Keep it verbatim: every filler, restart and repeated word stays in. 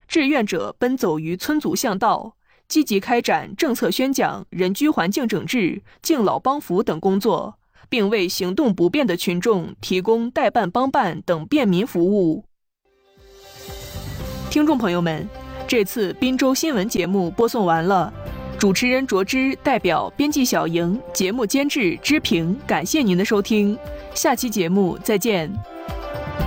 志愿者奔走于村组巷道，积极开展政策宣讲、人居环境整治、敬老帮扶等工作，并为行动不便的群众提供代办帮办等便民服务。听众朋友们，这次滨州新闻节目播送完了，主持人卓之代表编辑小莹、节目监制知平，感谢您的收听，下期节目再见。